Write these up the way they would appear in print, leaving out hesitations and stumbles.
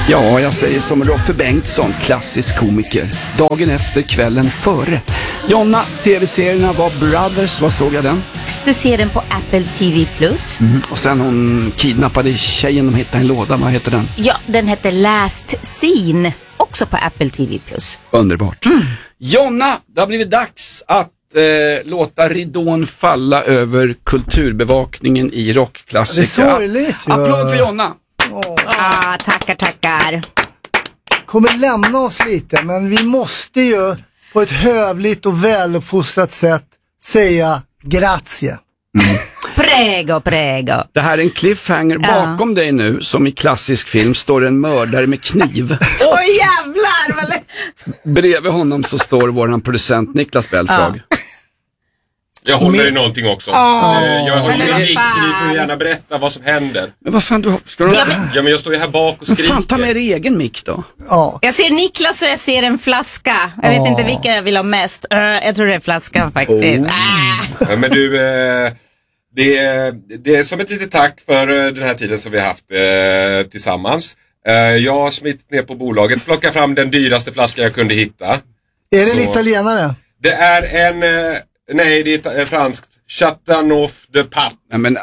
Ja, jag säger som Roffe Bengtsson, klassisk komiker. Dagen efter, kvällen före. Jonna, tv-serierna var Brothers, vad såg jag den? Du ser den på Apple TV+. Och sen hon kidnappade tjejen, de hittade en låda, vad heter den? Ja, den heter Last Scene, också på Apple TV+. Underbart. Jonna, det har blivit dags att låta ridån falla över kulturbevakningen i rockklassiker. Det är sorgligt ju. Applåd för Jonna. Tackar. Kommer lämna oss lite, men vi måste ju på ett hövligt och väluppfostrat sätt säga grazie. Prego. Det här är en cliffhanger. Bakom dig nu, som i klassisk film, står en mördare med kniv. Oj jävlar! Bredvid honom så står våran producent Niklas Belfrag. Jag håller i någonting också. Jag håller i en så ni får gärna berätta vad som händer. Men vad fan, ska du... Ja, men jag står ju här bak och skriker. Fan, ta med dig egen mick då. Ja. Jag ser Niklas och jag ser en flaska. Jag vet inte vilka jag vill ha mest. Jag tror det är flaskan faktiskt. Ja, men du, det är som ett litet tack för den här tiden som vi har haft tillsammans. Jag har smitt ner på bolaget, plockat fram den dyraste flaskan jag kunde hitta. Är det en italienare? Det är en... Nej, det är franskt. Chateauneuf de Pape. Nej, men...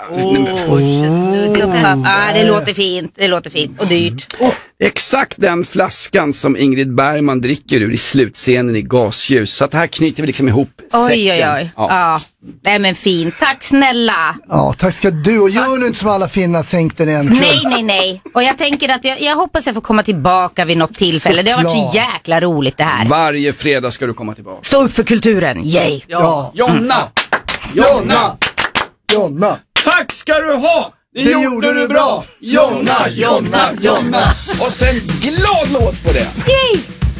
Det låter fint. Och dyrt. Exakt den flaskan som Ingrid Bergman dricker ur i slutscenen i Gasljus. Så att här knyter vi liksom ihop säcken. Oj. Ja. Nej men fint. Tack snälla. Ja, tack ska du. Och gör nu inte som alla finna, sänk den en. Nej. Och jag tänker att jag hoppas jag får komma tillbaka vid något tillfälle. Det har varit så jäkla roligt det här. Varje fredag ska du komma tillbaka. Stå upp för kulturen. Yay. Ja. Jonna. Tack ska du ha. Det gjorde du bra. Jonna. Och sen glad låt på det. Yay.